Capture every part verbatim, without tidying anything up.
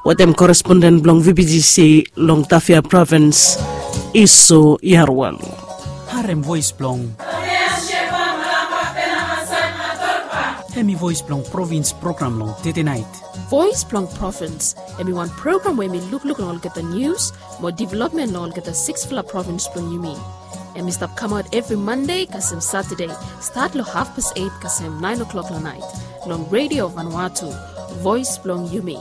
with them correspondent blong V B G C long Tafia province Iso Yarwalu. Harem voice blong. Hemi voice blong province program long Tete night. Voice blong province. Hemi one program where me look look and all get the news, more development and all get the six fla province blong you mean. And we stop come out every Monday, kasem Saturday. Start lo half past eight, kasem nine o'clock la night. Long Radio Vanuatu, Voice Blong Yumi.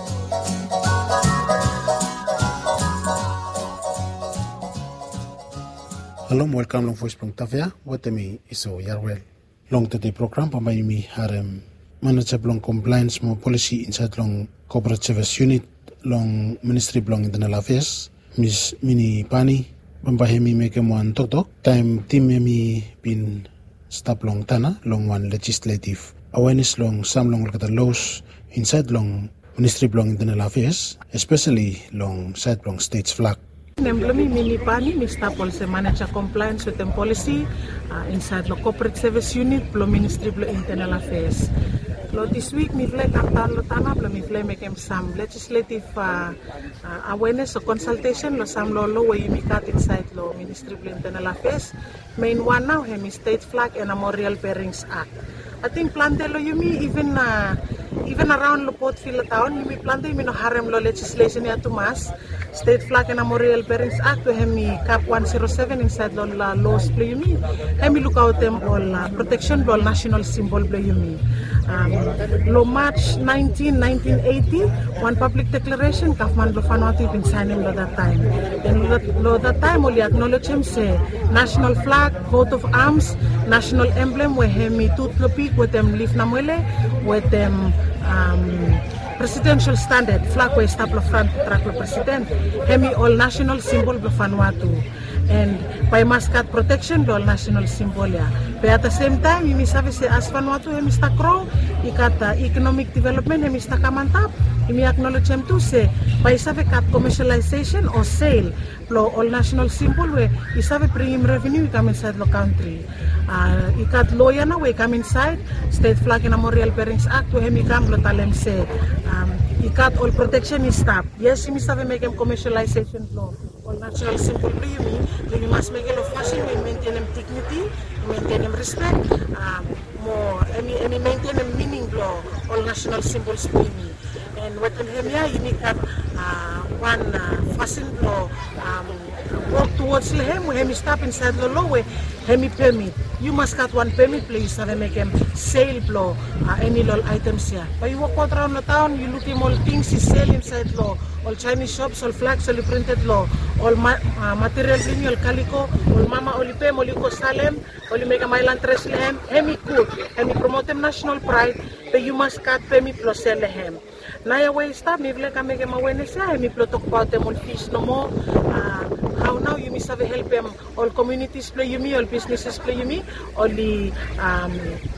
Hello, welcome long Voice Blong Tafia. What me iso Yarwell. Long today program pamayumi harem manager blong compliance mo policy inside long corporate service unit long Ministry Blong Internal Affairs. Miss Mini Pani. Pambahemi meke mo an tok time team mi bin stop long tana long one legislative awareness long some long kata laws inside long Ministry Blong Internal Affairs, especially long side long states flag. Nemblomi Mini Pani, Mister Policy Manager Compliance with them policy uh, inside the corporate service unit, Blong Ministry Blong Internal Affairs. Lo this week mi fly kaptan lo tana blo mi fly make some legislative uh, uh, awareness or consultation lo some lo lo we mi cut inside lo Ministry of Internal Affairs. Main one now hemi state flag and Memorial Bearings Act. I think plante lo yumi even uh, even around lo Portfield town yumi plante yumi no harem lo legislation ya tumas state flag and Memorial Bearings Act we hemi cap one oh seven inside lo la laws blo yumi hemi look out them all uh, protection blo national symbol blo yumi. Um, lo March nineteenth, nineteen eighty, one public declaration, Kaufman Vanuatu been signing lo that time. Then lo, lo that time only acknowledge him say national flag, coat of arms, national emblem, we hemi tooth lo peak with them leaf namwele, with them um, presidential standard, flag we stop lo front track lo president, hemi all national symbol lo Vanuatu. And by mascot protection, all national symbol ya. But at the same time, you miss say as Vanuatu, you Mister Crow, ikata economic development, you Mister Kamantap, you acknowledge him to say by save kat commercialization or sale, all national symbol where you save premium revenue come inside the country. Uh, ikat loyana we come inside state flag and Memorial Bearings Act where he come lo talem say um, ikat all protection is stop. Yes, you save make him commercialization law. All national symbol do you mean? You must make it of fashion, we maintain them dignity, we maintain them respect, um, more, any, any maintain them meaning law, all national symbols do you mean? And what in here, you need have uh, one uh, fashion law, um, work towards him, we have stop inside the law, we have permit. You must cut one permit, please, so they make them sale law, uh, any law items here. But you walk out around the town, you look at all things is sale inside law. All Chinese shops, all flags, all printed law, all ma uh, material bini, all calico, all mama, all ipem, all iko salem, all make a mailan tres lehem, hemi cook, hemi promote them national pride, but you must cut pemi plus sell lehem. Naya way stop, me vle ka make them awareness, hemi plus talk about them on fish no more. Uh, how now you must have help them, all communities play you me, all businesses play you me, all the um,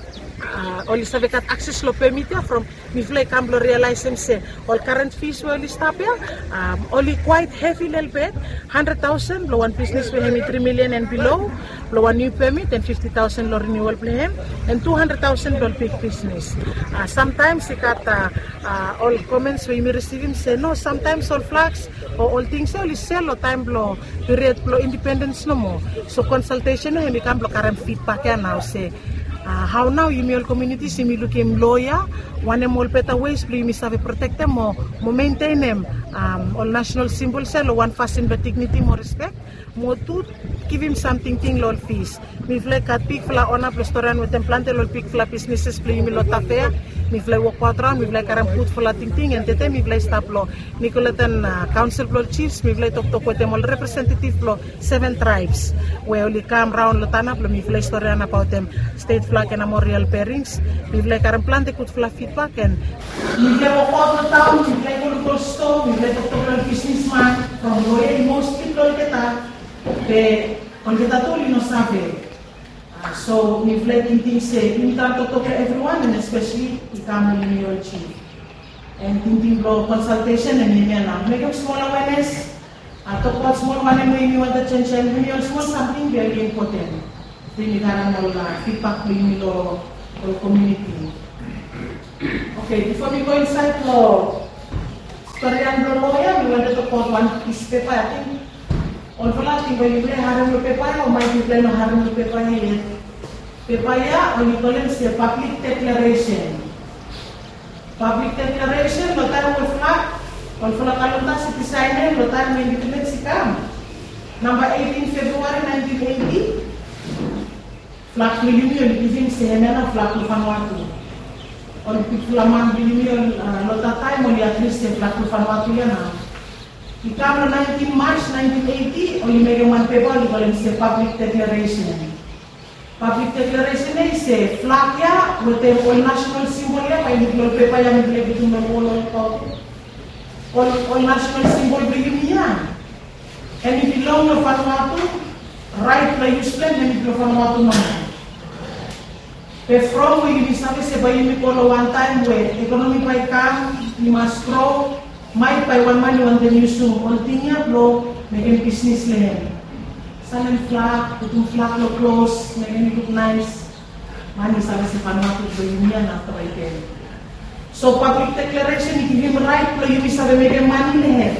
Uh, only save kat access lo permit ya from mifle kamblo realize him say all current fees will stop ya um, only quite heavy little bit one hundred thousand lo one business we have three million and below lo one new permit and fifty thousand lo renewal play him and two hundred thousand lo big business uh, sometimes ikat uh, uh, all comments we may receive him say no sometimes all flags or all things only sell lo time lo period lo independence no more so consultation he become lo current feedback ya now say Uh, how now you all communities you look him lawyer one more better ways you must have protect them more, more maintain them um, all national symbols sell one fashion but dignity more respect more to give him something thing lol fees me fly kat pick fla on up restaurant with them plant lol pick fla businesses play me lot affair me fly walk around me fly karam put fla ting ting and tete me fly stop lo Nicolatan uh, council floor chiefs me fly talk talk with them all representative lo seven tribes where only come round lo tanap lo me fly story about them state flag and Memorial Bearings me fly karam plant kut fla feedback and me fly walk out the town me fly go to store me fly talk talk businessman from where most people kita be on kita tuli no sabe uh, so me fly ting say me talk talk to everyone and especially ikam ni your chief and ting blow consultation and me na make a small awareness uh, talk about small one and we want to change and we also want something very important Dini karang na feedback ko yung ilo community. Okay, before we go inside lo Korean lawyer, we wanted to quote one piece paper, I think. All for that, think when you play Haram paper, or might you play no Haram paper here. Paper here, or you call it a public declaration. Public declaration, lo tayo mo flag, all for that, kalunta si Tisainen, lo tayo mo independence sikam. Number eighteen February nineteen eighty, flag to union, giving Sehena flag to Vanuatu. On Pifulaman Union, lo tayo mo at least flag to Vanuatu yan ha. Ikaw na nineteen March nineteen eighty, o yung may man paper, you call it a public declaration. Public declaration is a flag ya, with the all national symbol ya, may naglo paper ya, may naglo bitong all, all, all national symbol begin ya. And if you belong to Vanuatu, right to use plan, and if you Vanuatu naman. But from where you sabi sa bayo mi polo one time where economy pa ikam, you must grow, might by one money one then you soon, all thing ya blow, make business lehem. Saling flag, itong flag lo close, may recognize, mani sabi sa Vanuatu bayo niya na ito. So public declaration, if you give him right, lo yung sabi may money lehem.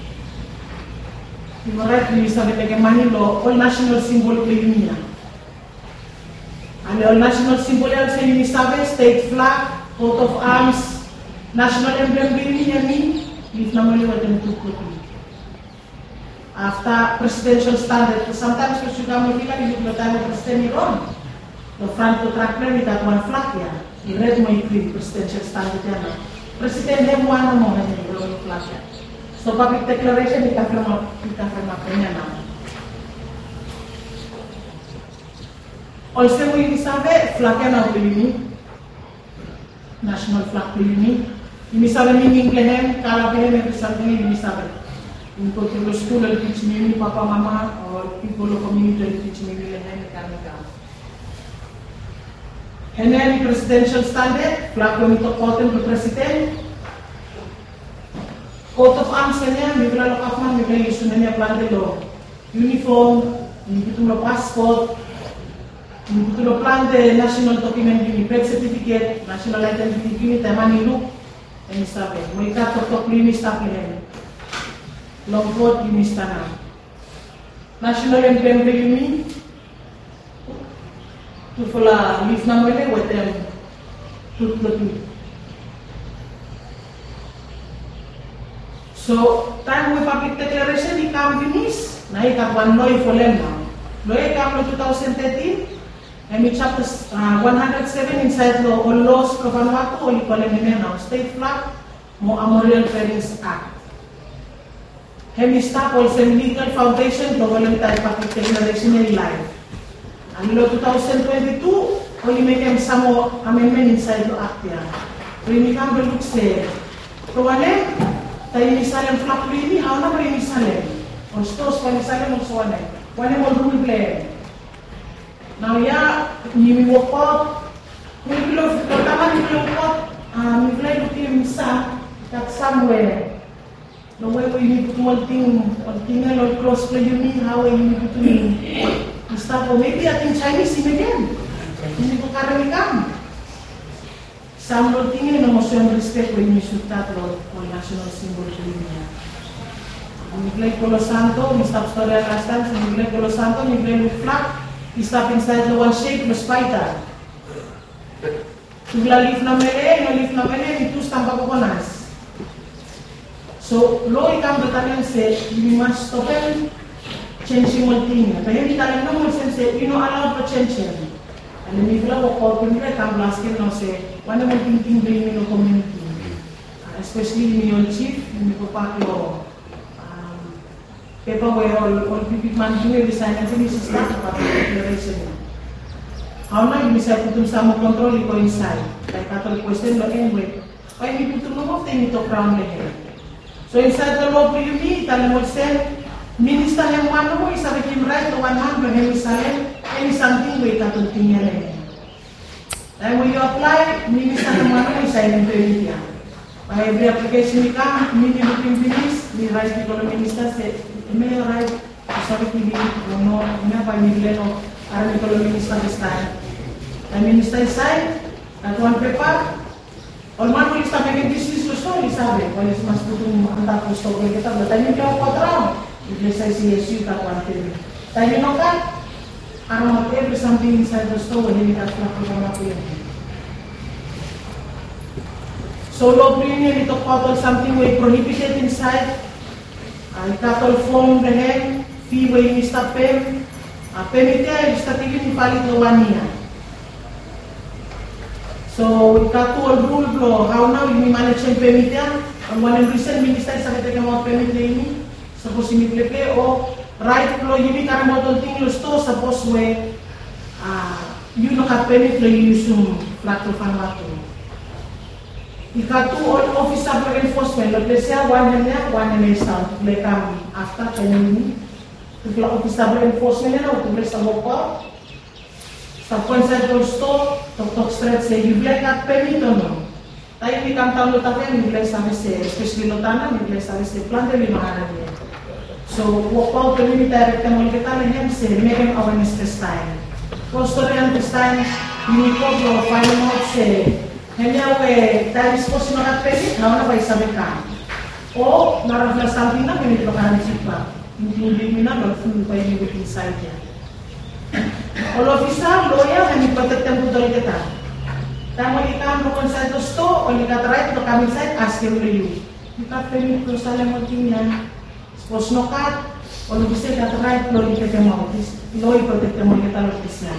Yung right, yung sabi may money lo, all national symbol lo yung niya. And all national symbol yan sa yung sabi, state flag, coat of arms, national emblem lo yung niya ni, if naman yung walang tukutin. After presidential standard, sometimes we should have a feeling you time of president wrong. The front to track plan with that one flag ya. You read my green presidential standard ya. President have one more than the wrong flag ya. So public declaration kita firma kita firma kanya na. Also we sabe flag ya na pilih national flag pilih. Ini sabe meaning lehem kalau pilih may something ini sabe. In particular school, I'll teach me, Papa, Mama, or people of community, I'll teach me, and then And then presidential standard, flag on ito cotton to president. Coat of arms kanya, may bila lokafman, may bila issue na niya plan de law. Uniform, may bilo passport, may bilo plan de national document, may birth certificate, national identity unit, ay maniluk, ay sabi, may katok-tok linis tapin Longford yung istana. National emblem ba yung mi? Tufula leaf na mwele with them tutlutu. So, time with public declaration, ikam finis, na ikam loy folem na. Loy ikam no twenty thirteen, and we chapter uh, one hundred seven inside law, all laws of Vanuatu, all equal na state flag, mo Memorial Parents Act. Hemista also legal foundation to voluntary public declaration in life. And law twenty twenty-two, only make them some more amendment inside the act here. When you come to look say, to one tayo misalem flap ini, how na ba yung misalem? On stores pa misalem on so one. One more rule play. Now yeah, you will walk out. We will look, tama ni will walk out. Um, we will look him sa that somewhere. No way we need to one thing, one thing all close to you mean how you need to mean. Stop or maybe I think Chinese him again. Hindi ko karamikam. Some of thing no mo show respect when you should that Lord for national symbol to niya. Miglay Polo Santo, mi stop story last time, miglay Polo Santo, miglay flag, he stop inside the one shape the spider. Tugla leaf na mele, no leaf na mele, itu stampa ko konas. So, law ikam bertanya say, you must stop and changing one thing. Pero hindi tayo naman say, you know, allowed to change it. And then if you have a call, you can blast him and say, one of the thinking bring in the community. Uh, especially in your chief, in the party or paper where all, all people man do every sign and finish is not about the declaration. How now you decide to do some control, you go inside. Like Catholic question, no anyway. Why you put to know of them, you talk around the head. So inside the law you meet, and will say, Minister hem one mo, isabi him right to one hand, when he salem, any something we can continue. And when you apply, Minister hem one mo, isabi him to India. By every application you come, minimum finish, the right people of minister say, may right, isabi him, no, no, by middle of our people of minister this time. The minister is signed, at one paper, Orman ko isa may business lo so, isabi, kung is mas putong ang tapos to, kaya kita, tayo nyo kaya kwadrao, i-bless ay C S U ka kwantin. Tayo nyo ka, ano every something inside the store, hindi ka flat ko na po yun. So, low premium, ito total something we prohibited inside. Uh, cattle form the hen, fee we mista pem, uh, pemitia, mista tigil ni palit no one year. So, cattle rule blo, how now you manage and pemitia, and one reason minister sa kita kamo pemitia ini, suppose ini plepe o right blo yumi karamo don ting lo sto suppose we ah you no ka pemitia yusum flat to fanwatu. Ikatu all officer for enforcement, lo plesia one niya, one niya sound, lekam after training. Tukla officer for enforcement na utulis sa local. Sa konsep do store, tok tok straight say you black at permito no. Tayo ikam taon lo tapen, you black sabi se, especially lo tanan, you black sabi se plante li mahana niya. So walk out the minute direct mo kita na hem se, make him awareness test time. Postory and test time, you need to go find out se. Hanya we tayo disposal na pwede, na na ba isabi ka? O narafla sabi na may nito ka sipa. Hindi mo na magful pa yung inside niya. All officer, lawyer, kami protect ang putol kita. Tamo ikam no consent to sto, o ika right to come inside, ask him to you. Ika permit to sa lemon niya. Suppose no cut, o no bisa ka right, no ika ka mo. Lawyer protect mo kita lo officer.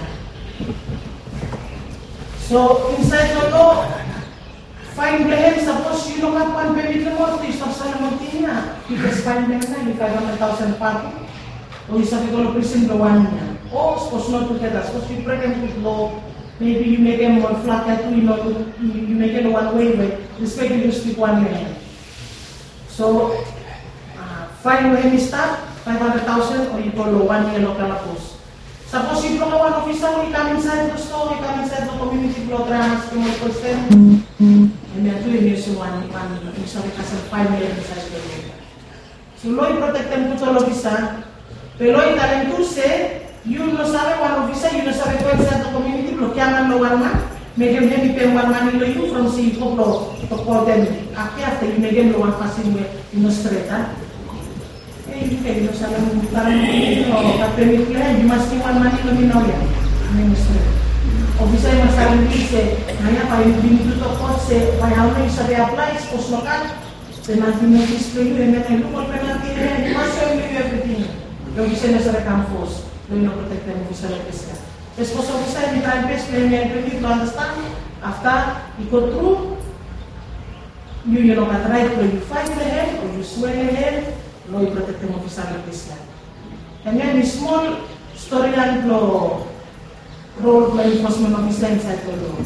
So, inside the law, fine blame, suppose you don't have one permit the more, you stop selling montina. You just fine blame na, you five hundred thousand party. O you sabi ko lo prison the one niya. O, suppose not together, suppose you pregnant with law, maybe you make them one flat tattoo, you know, you make it one way, but respect you speak one way. So, uh, fine when you start, five hundred thousand, or you call one year local post. Suppose you don't have one officer, you come inside the store, you come inside the community blood dramas, you want to send, and then two years you want, you sabi kasi five million inside the room. So, law protect them to all officer, pero law talent to say, you no sabe one officer, you no sabe go inside the community, bloquean lo one man, make them heavy pay one man in you from see you blow, to call them, after you make them lo one passing way, you no straight, huh? You can use a little permit, you must be one money luminoya. Minister. Officer must have say, I have a been to the court, say, by how many survey applies, post local, then I think this to you, and then I look at penalty, and you must show you everything. The officer has a come force, then you protect them, officer like this. The post officer, the time best, when you to understand, after you go through, you, you know, at right where you fight the head, or you swear the head. Law protect them officer like this land. And then the small storyline law role law enforcement officer inside the law.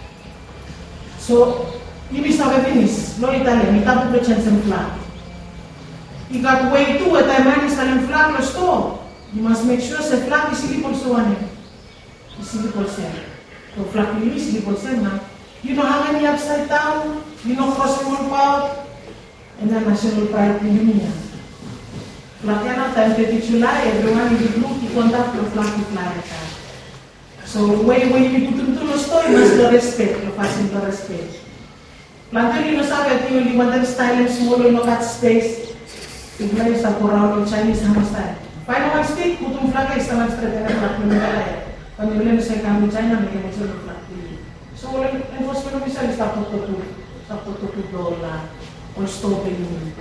So, you miss our finish, law Italian, you have to chance and flag. You got way too, at a man is telling flag or store. You must make sure the flag is people so on it. Is people send. So flag you is people send now. You know how many upside down, you know crossing one part, and then national pride in Union. Pelatihan time thirty July, everyone in the group you contact the flag to fly. So when when you put into the story, you must respect, you facing the respect. Plantain you know sabi at yung liwanag style and small no cut space. Tignan sa Corao Chinese hammer style. Final one stick, putong flag ay sa man straight na flag mo nila. Pag-ulan sa kami China, may kami sa flag. So wala enforcement officer is tapos to to tapos to to dola or stop in.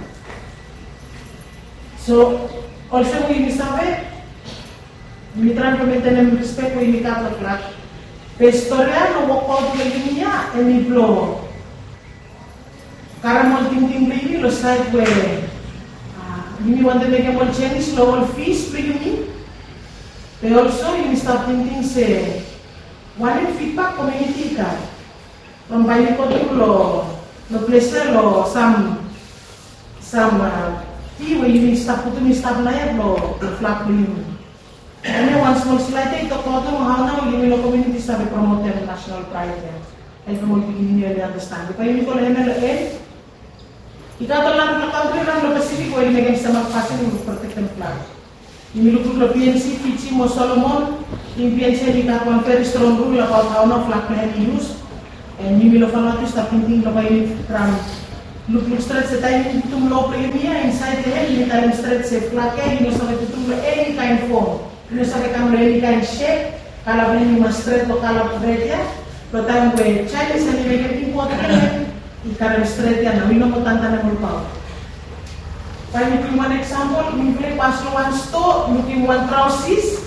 So, also mo yung sabi, mitran ko may tanong respect mo yung ikapag-flag. Pestoriano, walk out mo yung niya, and i-blow. Karamol ting-ting baby, lo side where, you want to make a more Chinese, lower fees, mo yung But also, yung stop ting-ting say, one in feedback community ka. From bali ko to lo, lo place lo, some, some, uh, where you stop put me stop na yan, lo, flat mo yun. And then one small slide, ito ko ito, how now, yung ilo community sabi promote the national pride yan. Ay promote beginning nila understand. Di pa yun ko na M L N, ikaw lang na country lang, lo Pacific, where you make sa magpasin, yung protect and flag. Yung ilupag lo P N C, Pichi mo, Solomon, yung P N C, yung ikaw, one very strong rule about how now flag na yan use. And you will follow this thinking of from look look straight the time to low premier inside the head, you can straight say flat, you know, so to any kind of form, you know, so they can any kind of shape, calabrini must straight or calabrate, but time where Chinese and you get important, you can straight and we know what I'm about. By looking one example, we play pass one store, looking one trousers,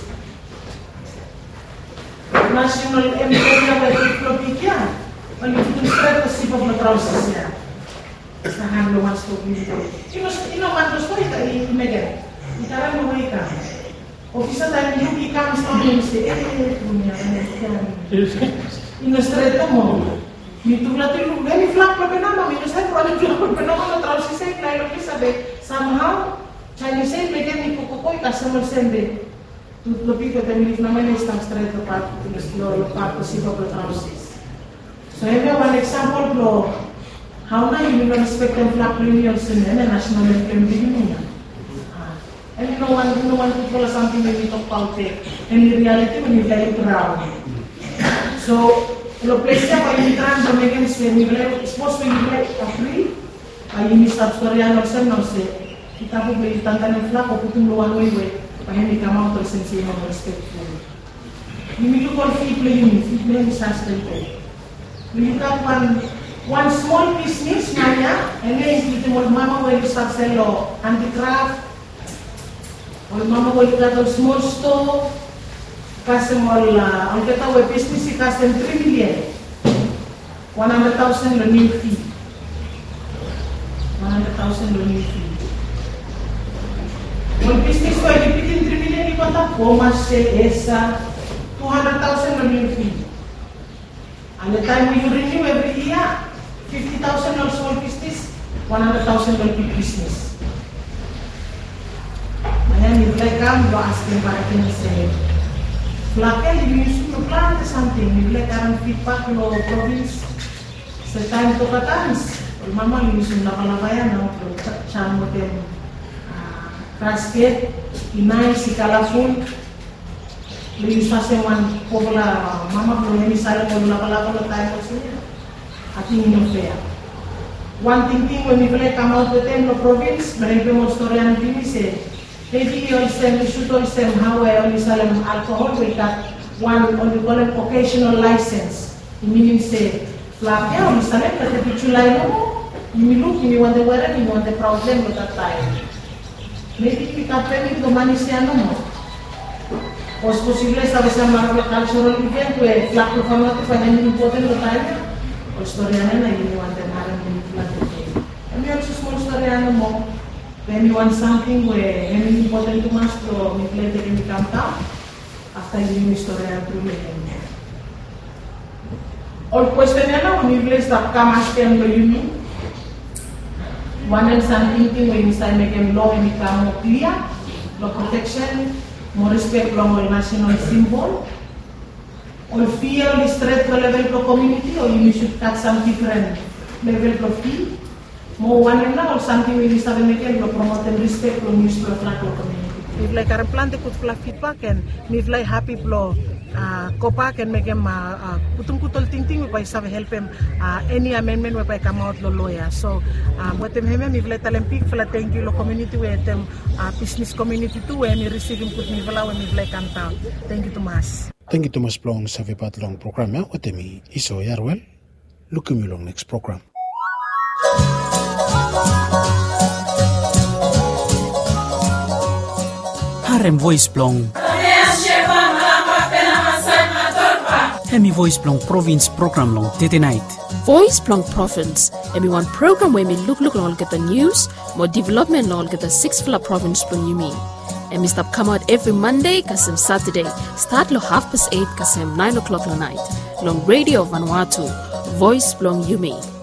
national emblem where people pick ya. When you do straight the sip of the trousers ya. Sa hand lo one store dito. Sino sino man to store ita imegen. Ita mo ika. Officer time you become story say eh punya kan. Ino straight mo. Itu berarti lu very flat pa nama, minus saya kalau flat pa nama trousers saya klaro ki sabi somehow Chinese say megen ni kukukoy customer sende. Tutlo piko tamilif naman is tam straight to part to lo part to sip of the trousers. So I have one example of how now you will respect and flat premiums in the national employment. And you know one, you know one people or something when we talk about it, and in reality when you get it around. So lo place where you trans or make when you like supposed to be like a free, I you miss up story and also no say kita po beli tantan ng flat o putung luwan way way, pa hindi ka mau to sense mo respectful. You may look all fee play you, fee play is sustainable. You got one one small business nanya, and then you will mama will start sell handicraft, or mama will get a small store, customer uh, on get our business it cost them three million, one hundred thousand learning fee, one hundred thousand learning fee. One business where you put in three million, you got a commerce esa two hundred thousand learning fee. And the time we renew every year, fifty thousand or small business, one hundred thousand or big business. And if like I'm asking what I can say, Flakel, if you used to plant something, if like I'm feedback in our province, it's the time to dance. Mama, you used to napalabayan, no? Chamo them casket, inay, si colorful. Lius fase man popular mama belum ini saya kalau lapa-lapa lo tayo sini ating inofea. One thing thing when we play come out with them no province, mereka mau story yang ini say, maybe you understand you should understand how I only sell alcohol we got one only call it occasional license. It means say, flat ya only sell it but the July no, you look you want the weather you want the problem with that time. Maybe we can permit the money siya no mo. Os posible sabe se amar la cultural event where flat performance pa hindi important lo tayo. O storyana na yun yung ante maram yung flat event. And also small storyana mo when you want something where any important to mas to may play the game come down after you storyana through the game. All question na when you place that come as can lo yun. One and something when you start making law and become clear, law protection. More respect from our national symbol, or fear or straight to level of community, or you should cut some different level of fee. More one and now, or something we used to make and promote and respect from news to a flat community. If like our plan, they could flat feedback and if like happy flow, kopak and make them putung kutol ting ting, we have help them any amendment we come out lo lawyer. So what them have if like Olympic flat thank you lo community we them business community too when you receiving put me vela when if like come down. Thank you Tomas. Thank you Tomas Blong sa vipat long program ya. What me iso Yarwell. Look at me long next program. Harem voice blong. Hemi voice blong province program long tete night. Voice Blong Province, everyone program where we look look and all get the news, more development and all get the six fila province blong you mean. And we stop come out every Monday, kasem Saturday, start lo half past eight, kasem nine o'clock la night. Long radio Vanuatu, Voice Blong you mean.